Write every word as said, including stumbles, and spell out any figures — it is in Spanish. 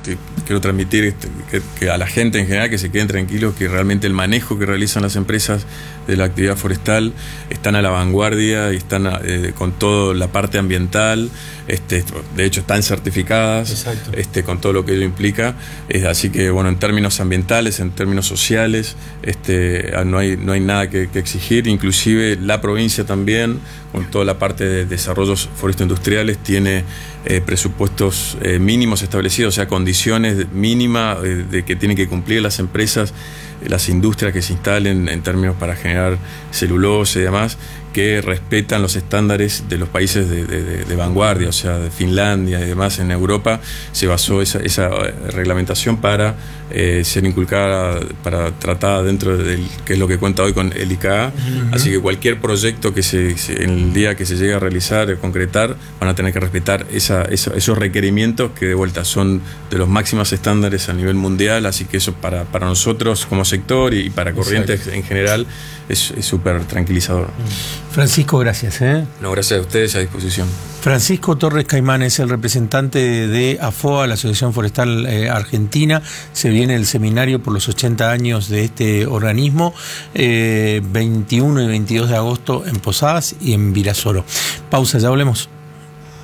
te quiero transmitir que, que a la gente en general que se queden tranquilos, que realmente el manejo que realizan las empresas de la actividad forestal están a la vanguardia y están eh, con toda la parte ambiental, este, de hecho están certificadas, este, con todo lo que ello implica, eh, así que bueno, en términos ambientales, en términos sociales, este, no hay, no hay nada que, que exigir, inclusive la provincia también, con toda la parte de desarrollos foresto-industriales, tiene eh, presupuestos eh, mínimos establecidos, o sea, condiciones mínimas eh, de que tienen que cumplir las empresas, las industrias que se instalen en términos para generar celulosa y demás, que respetan los estándares de los países de, de, de vanguardia, o sea, de Finlandia y demás. En Europa se basó esa, esa reglamentación para eh, ser inculcada, para tratada dentro del, que es lo que cuenta hoy con el I C A A. Uh-huh. Así que cualquier proyecto que se, se, en el día que se llegue a realizar, a concretar, van a tener que respetar esa, esa, esos requerimientos que de vuelta son de los máximos estándares a nivel mundial, así que eso para, para nosotros como sector y para Corrientes Exacto. en general es súper tranquilizador. Francisco, gracias. ¿eh? No, gracias a ustedes, a disposición. Francisco Torres Caimán es el representante de AFOA, la Asociación Forestal eh, Argentina. Se viene el seminario por los ochenta años de este organismo, eh, veintiuno y veintidós de agosto en Posadas y en Virasoro. Pausa, ya volvemos.